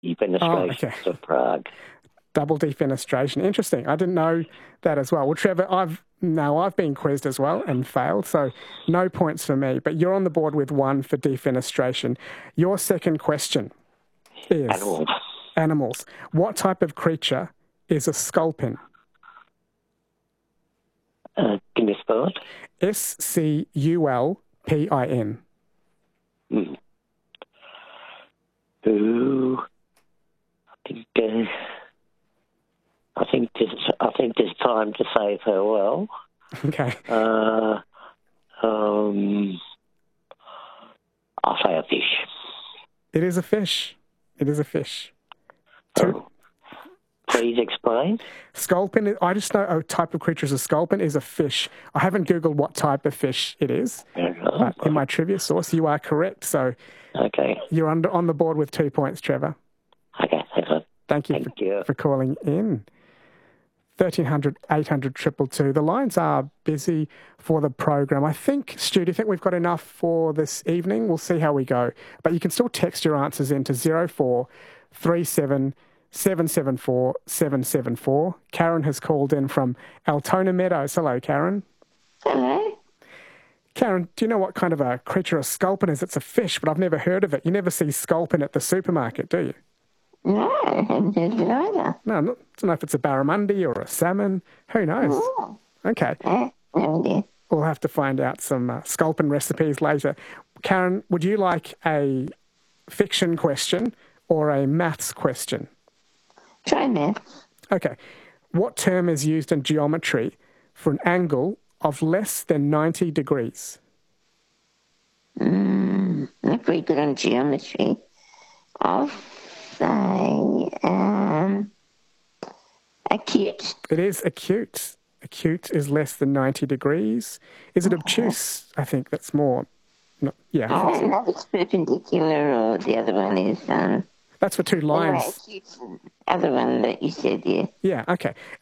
defenestration okay. of Prague. Double defenestration. Interesting. I didn't know that as well. Well, Trevor, I've been quizzed as well and failed, so no points for me. But you're on the board with 1 for defenestration. Your second question is animals. What type of creature is a sculpin? Can you spell it? Sculpin. Ooh, I think there's time to say farewell. Okay. I'll say a fish. It is a fish. It is a fish. Please explain. Sculpin, I just know a type of creature is a sculpin is a fish. I haven't Googled what type of fish it is. But in my trivia source, you are correct. So you're on the board with 2 points, Trevor. Okay, thank you for calling in. 1300 800 222. The lines are busy for the program. I think, Stu, do you think we've got enough for this evening? We'll see how we go. But you can still text your answers into 0437 774 774. Karen has called in from Altona Meadows. Hello, Karen. Hello. Karen, do you know what kind of a creature a sculpin is? It's a fish, but I've never heard of it. You never see sculpin at the supermarket, do you? No, I haven't heard of it either. No, I don't know if it's a barramundi or a salmon. Who knows? Oh. Okay. No idea. We'll have to find out some sculpin recipes later. Karen, would you like a fiction question or a maths question? Try maths. Okay. What term is used in geometry for an angle of less than 90 degrees? Not very good on geometry. I'll say acute. It is acute. Acute is less than 90 degrees. Is it obtuse? I think that's more. No, yeah. I don't know if it's perpendicular or the other one is. That's for 2 lines. Anyway, acute's the other one that you said, yeah. Yeah, okay.